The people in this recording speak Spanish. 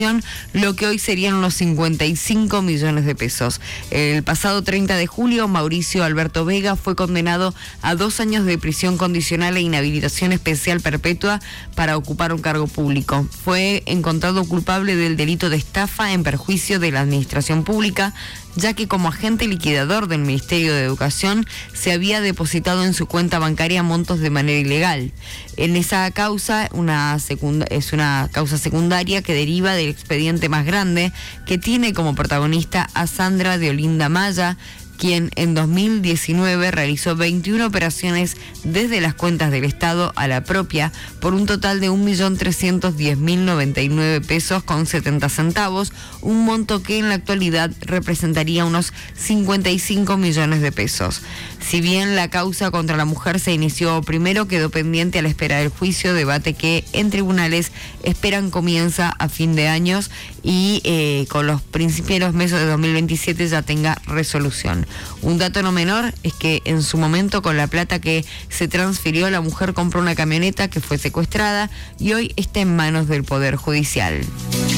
lo que hoy serían unos 55 millones de pesos. El pasado 30 de julio, Mauricio Alberto Vega fue condenado a 2 años de prisión condicional e inhabilitación especial perpetua para ocupar un cargo público. Fue encontrado culpable del delito de estafa en perjuicio de la administración pública, ya que como agente liquidador del Ministerio de Educación se había depositado en su cuenta bancaria montos de manera ilegal. En esa causa, es una causa secundaria que deriva del expediente más grande, que tiene como protagonista a Sandra de Olinda Maya, quien en 2019 realizó 21 operaciones desde las cuentas del Estado a la propia por un total de 1.310.099 pesos con 70 centavos, un monto que en la actualidad representaría unos 55 millones de pesos. Si bien la causa contra la mujer se inició primero, quedó pendiente a la espera del juicio, debate que en tribunales esperan comienza a fin de años y con los primeros meses de 2027 ya tenga resolución. Un dato no menor es que en su momento, con la plata que se transfirió, la mujer compró una camioneta que fue secuestrada y hoy está en manos del Poder Judicial.